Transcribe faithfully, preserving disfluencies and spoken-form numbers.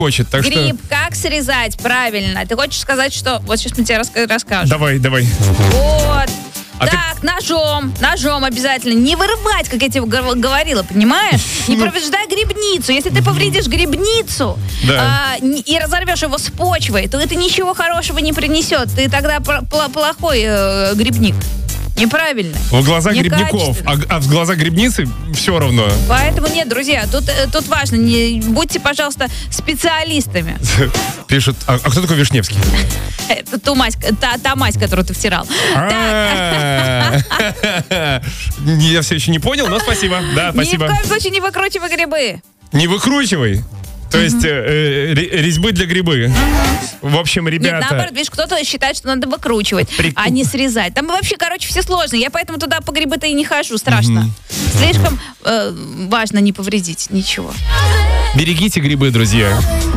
хочет, так Гриб что... как срезать правильно? Ты хочешь сказать, что... Вот сейчас мы тебе раска- расскажем. Давай, давай. Вот. А так, ты... ножом, ножом обязательно. Не вырывать, как я тебе говорила, понимаешь? Не повреждай грибницу. Если ты повредишь грибницу да. а, и разорвешь его с почвой, то это ничего хорошего не принесет. Ты тогда плохой э, грибник. Неправильно. В глазах грибников, а, а в глазах грибницы все равно. Поэтому нет, друзья, тут, тут важно, не, будьте, пожалуйста, специалистами. Пишут, а, а кто такой Вишневский? Это ту мазь, та, та мазь, которую ты втирал. Я все еще не понял, но спасибо. Да, спасибо. Ни в коем случае не выкручивай грибы. Не выкручивай? То есть э, э, резьбы для грибы. В общем, ребята... Нет, наоборот, видишь, кто-то считает, что надо выкручивать, При... а не срезать. Там вообще, короче, все сложно. Я поэтому туда по грибы-то и не хожу, страшно. Mm-hmm. Слишком э, важно не повредить ничего. Берегите грибы, друзья.